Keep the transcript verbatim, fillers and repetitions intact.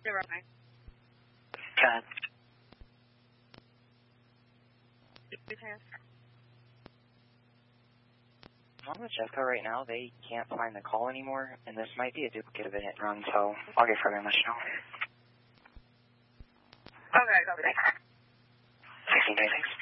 Zero nine. Got On the Jeffco right now, they can't find the call anymore, and this might be a duplicate of a hit and run, so I'll get further and let you know. Okay, copy. sixteen twenty-six.